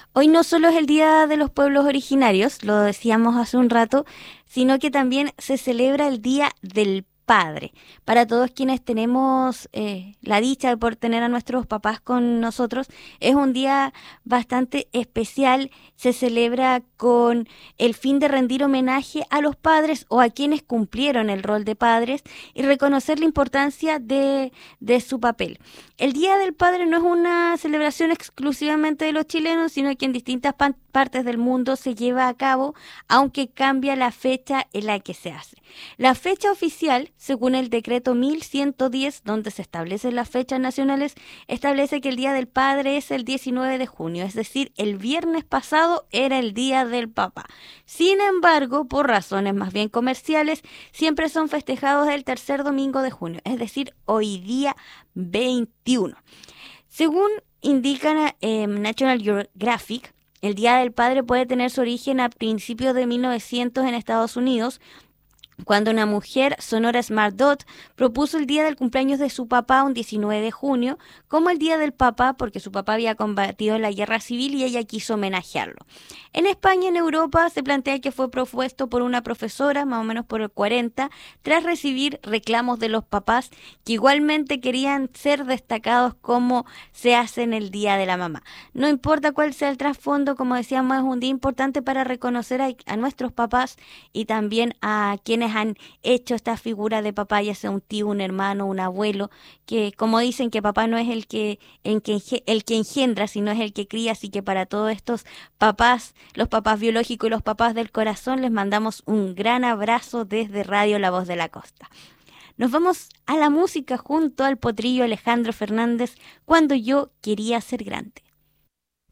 Hoy no solo es el Día de los Pueblos Originarios, lo decíamos hace un rato, sino que también se celebra el Día del Padre. Para todos quienes tenemos la dicha de poder tener a nuestros papás con nosotros, es un día bastante especial. Se celebra con el fin de rendir homenaje a los padres o a quienes cumplieron el rol de padres y reconocer la importancia de su papel. El Día del Padre no es una celebración exclusivamente de los chilenos, sino que en distintas partes del mundo se lleva a cabo, aunque cambia la fecha en la que se hace. La fecha oficial, según el decreto 1110, donde se establecen las fechas nacionales, establece que el Día del Padre es el 19 de junio, es decir, el viernes pasado era el Día del Papá. Sin embargo, por razones más bien comerciales, siempre son festejados el tercer domingo de junio, es decir, hoy día 21. Según indica National Geographic, el Día del Padre puede tener su origen a principios de 1900 en Estados Unidos, cuando una mujer, Sonora Smart Dot, propuso el día del cumpleaños de su papá, un 19 de junio, como el día del papá, porque su papá había combatido en la guerra civil y ella quiso homenajearlo. En España y en Europa se plantea que fue propuesto por una profesora, más o menos por el 40, tras recibir reclamos de los papás que igualmente querían ser destacados como se hace en el Día de la Mamá. No importa cuál sea el trasfondo, como decíamos, es un día importante para reconocer a nuestros papás y también a quienes han hecho esta figura de papá, ya sea un tío, un hermano, un abuelo, que como dicen que papá no es el que engendra, sino es el que cría, así que para todos estos papás, los papás biológicos y los papás del corazón, les mandamos un gran abrazo desde Radio La Voz de la Costa. Nos vamos a la música junto al potrillo Alejandro Fernández, Cuando yo quería ser grande.